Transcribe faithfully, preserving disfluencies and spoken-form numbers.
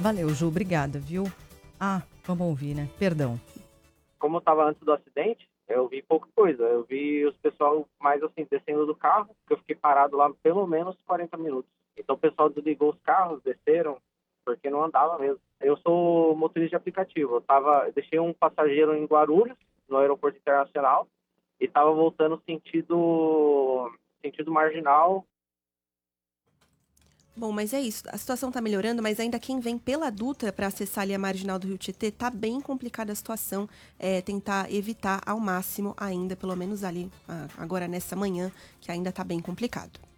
Valeu, Ju, obrigada, viu? Ah, vamos ouvir, né? Perdão. Como eu estava antes do acidente, eu vi pouca coisa. Eu vi os pessoal mais assim, descendo do carro, que eu fiquei parado lá pelo menos quarenta minutos. Então o pessoal desligou os carros, desceram, porque não andava mesmo. Eu sou motorista de aplicativo. Eu, tava, eu deixei um passageiro em Guarulhos, no aeroporto internacional, e estava voltando sentido, sentido marginal. Bom, mas é isso. A situação está melhorando, mas ainda quem vem pela Dutra para acessar ali a marginal do Rio Tietê, tá bem complicada a situação. É, tentar evitar ao máximo ainda, pelo menos ali agora nessa manhã, que ainda está bem complicado.